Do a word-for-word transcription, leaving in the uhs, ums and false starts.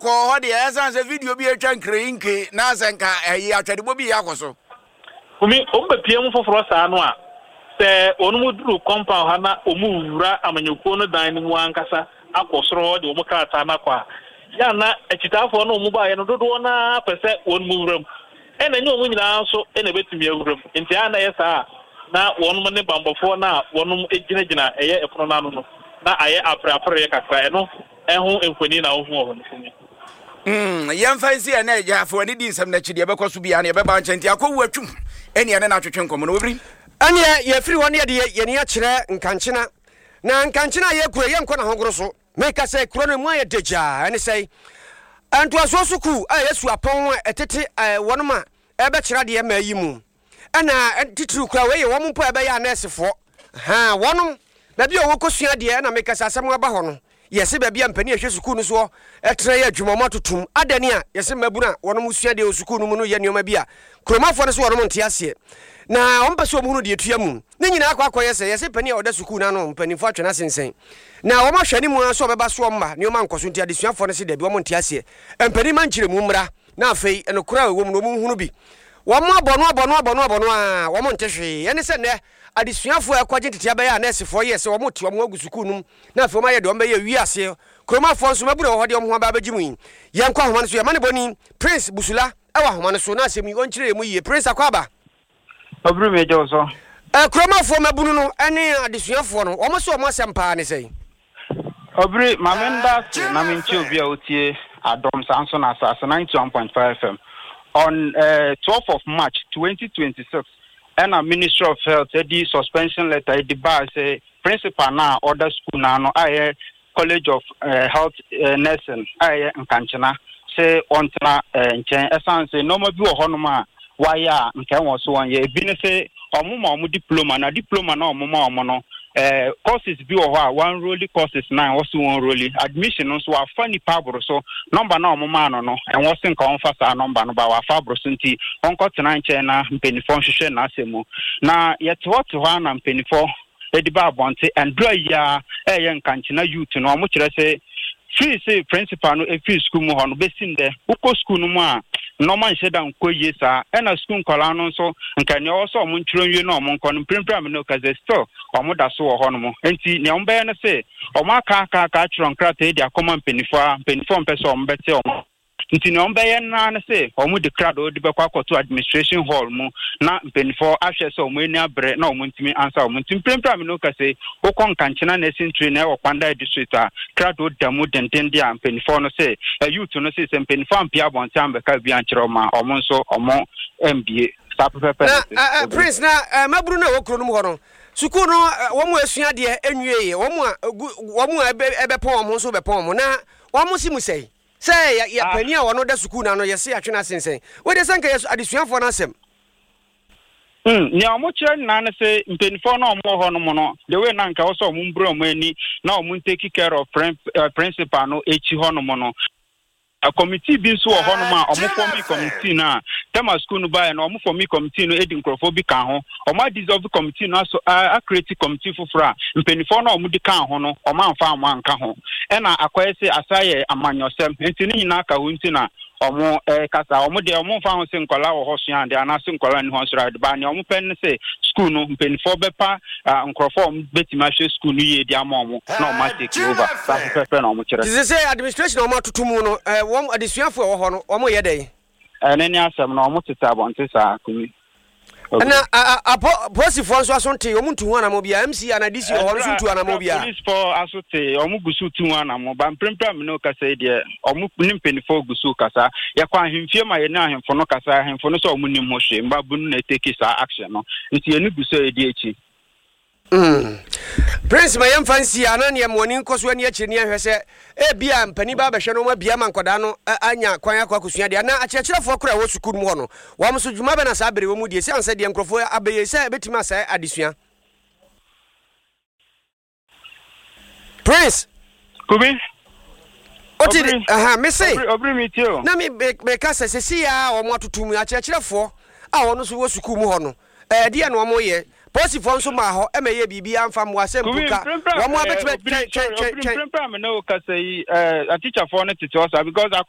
ko ho de esan se video bi etwa nkrenke na senka eyi atwedebo bi yakoso umi ombe piem foforo sa no a se onu duru compound ha na omuvura amanyoko no dan ni mu ankasa akosoro de omo krata na kwa ya na ekitafo no omo ba ye no dodo na pese onu muvuram ena nyi omo nyina so ena betumi awuram nti ana yesa na wonu ne bambofo na wonu ejina jina eye epono na no na aye apra apra ye kakra eno ehu enkwani na ohu oho no mm yam fancy na ejafo ani di nsam na chide e bekoso bia na e beba nchenti akowu atwum eni ene na twetwe nkomo no obri ane ye firi won ye de ye ne akire nkanchena na nkanchena ye kure ye nkɔ na hogoro so meka se kuro no mu aye deja ene sei anto aso suku a yesu apon etete wonoma e be kira de ma yi mu ana titiri kura we ye wo mpo e be ya nesefo ha wonom na bi owo kosua de na meka se asem aba ho no yesi ba bia mpani ehwe suku no so etre ye adwumomo totum adani a yesi mabuna wonom sua de suku no mu no ye nioma bia kromafo no so wonom nte ase na ompese omuhunu de etua mu ne nyina akwa akoye se yesi pani a oda suku na no mpanifo atwena sensen na wo ma hwani mu so obeba so mma nioma nkoso nti adesuafo no se de bi wo nte ase empani mankyire mu mra na afei enokura wo mu no muhunu bi wo mo abono abono abono abono a wo mo nte hwe ye ne se ne adesuafo akwaje titia be ya nesefo yese wo mo te wo mo agusuku num na afei wo ma ye de wo be ye wi ase kromafo nso mabura wo de wo ho ba bagimu yin ye nkwa homa no so ye mane boni Prince Busula ewa homa no so na asemi won kyire mu ye Prince akwaba obru mejo so eh kromafo mabunu no ene adesuafo no wo mo so wo mo asempa ne sei obru mamenda na menchi obi a otie Adom Sanso na Asase ninety-one point five F M on uh, twelfth of March twenty twenty-six and a Ministry of Health the suspension letter the bar say principal na order school na no aye College of uh, Health uh, Nursing aye nkanchena say ontena nchen esan say no ma bi wo hono ma waya nkan wo so won ye bi ne say omuma omu diploma na diploma na omuma omo no eh courses bi wo ho one rolly courses na wo so one rolly admission no so wa fani pabro so number na omuma no no en wo sin ka on fa sa number no ba wa fa bro so nti onko tena nchen na mpenifo hwehwe na asemu na yete what ho na mpenifo ediba bonte and dry ya eh nkanchena youth no omo kire say free say principal no e free school mu ho no besin de uko school no mu a no man sheda nko yesa e na school nkola no so nkane o so omo nturo nwie no omo nko no primprim no kaze still omo da so ho no mo enti ne ombe ya na say omo aka aka aka chiro nkrata e dia common penifo penifo mpese omo bete omo nti ne ombe ya na na say omo de crowd o de be kwa to administration hall mu na penifo ahwe so omo eni abre na omo ntimi answer omo ntimi primprim no kaze okon kanchena na sintre na e kwanda district a crowd o damu denden dia penifo no say youth no say penifo ampia bonte ambeka bi ankyere ma omo nso omo M B A stop pepe na Prince na maburu na wokro no mu ho no suku no wo mu asua de enwie ye wo mu wo mu ebe pon omo nso be pon omo na wo mu simu sei say ya pani a wono da suku na no ye se atwena sensen we de sanka yesu adesuafo na asem mm ni omo kire na na say mpenifo na omo ho no mo no the way na nka wo so omo mbro omo ani na omo take care of principal no echi ho no mo no a committee bi so ho no ma omo form committee na tema school no ba na omo form committee no edi nkrofo bi kan ho omo dissolve committee no so a create committee fofora mpenifo na omo di kan ho no omo amfa amwa nka ho e na akoye se asaye amanyosem enti ni nyina aka ho nti na omo eh kasa omo de omo fa ho se nkola wo ho so ande ana se nkola ni ho so rade ba ni omo pen se school no mpenifo bepa nkrofo omo betima hwe school no ye di ama omo na omo take over sa pepe na omo kire this say administration omo tutumu no eh wom adesuafo wo ho no omo ye dey eh nani asem na omo teta bonte sa kumi na apo police for so asonte omo ntu ana mo bia M C ana D C ho so ntu ana mo bia police for asote omo gusu tu ana mo ba mprempram no kasa de omo nimpenifo gusu kasa ya kwa ahemfie ma ye na ahemfo no kasa ahemfo no so omo nim ho hwe mba bunu na take sa action no nti ye ni gusu e di echi mm Prince my fancy anani am woni nkoso ani akire ni ahwese e bia mpani ba behwe no ma bia mankoda no anya kwan akwa kusua de na akirechirefo kora wo sukuru mu ho no wa mso dwuma be na sa bere wo mu de si ansa de nkrofo abeye se betima sa adesua Prince Kubi Oti aha me say obri mi tio na me be ka se se ya wo mo atotum akirechirefo a wo no so wo sukuru mu ho no eh dia no mo ye Posi fonso ma ho emeye bibi amfa mo asem buka wo mo abetwe che che che program no ka say eh a teacher for no tete osa because